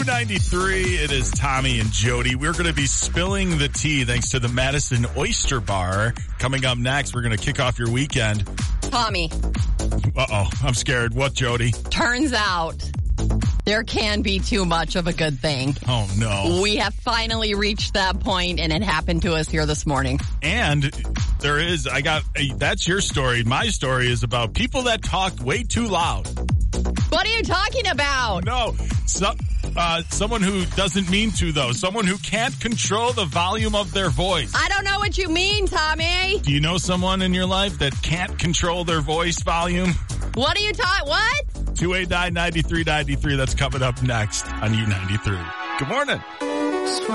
U93, it is Tommy and Jody. We're going to be spilling the tea thanks to the Madison Oyster Bar. Coming up next, we're going to kick off your weekend. Tommy. Uh-oh, I'm scared. What, Jody? Turns out there can be too much of a good thing. Oh, no. We have finally reached that point, and it happened to us here this morning. And there is, that's your story. My story is about people that talk way too loud. What are you talking about? No, someone who doesn't mean to, though. Someone who can't control the volume of their voice. I don't know what you mean, Tommy. Do you know someone in your life that can't control their voice volume? What are you talking? What? 289-9393. That's coming up next on U93. Good morning.